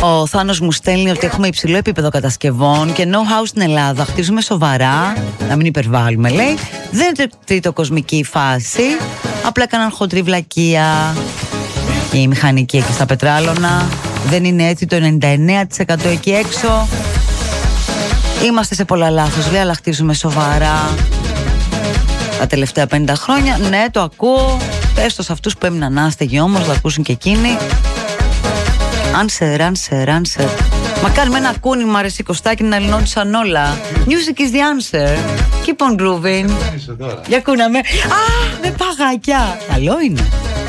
Ο Θάνος μου στέλνει ότι έχουμε υψηλό επίπεδο κατασκευών και know-how στην Ελλάδα. Χτίζουμε σοβαρά, να μην υπερβάλλουμε, λέει. Δεν είναι τριτοκοσμική φάση. Απλά έκαναν χοντρή βλακεία. Και η μηχανική εκεί στα Πετράλωνα. Δεν είναι έτσι το 99% εκεί έξω. Είμαστε σε πολλά λάθος, λέει, αλλά χτίζουμε σοβαρά. Τα τελευταία 50 χρόνια, ναι, το ακούω. Έστω σε αυτούς που έμειναν άστεγοι όμως, θα ακούσουν και εκείνοι. Answer. Μακάρι με ένα κούνημα ρε Κωστάκη να λυνόντουσαν όλα. Music is the answer. Keep on grooving. Για κούναμε. Α, με παγάκια. Καλό είναι.